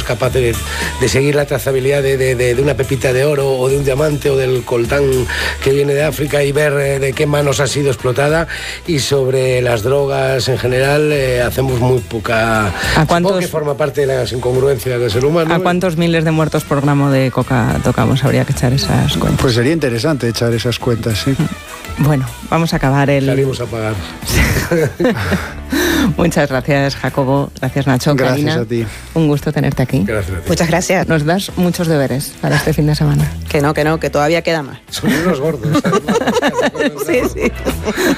capaz de seguir la trazabilidad de una pepita de oro o de un diamante o del coltán que viene de África y ver de qué manos ha sido explotada. Y sobre las drogas en general hacemos muy poca... Supongo que forma parte de las incongruencias del ser humano. ¿A cuántos miles de muertos por gramo de coca tocamos? Habría que echar esas cuentas. Pues sería interesante echar esas cuentas, sí. Bueno, vamos a acabar el... Salimos a pagar. Muchas gracias, Jacobo. Gracias, Nacho. Gracias, Karina, a ti. un gusto tenerte aquí. Gracias a ti. Muchas gracias. Nos das muchos deberes para este fin de semana. Que no, que todavía queda más. Son unos gordos. Sí.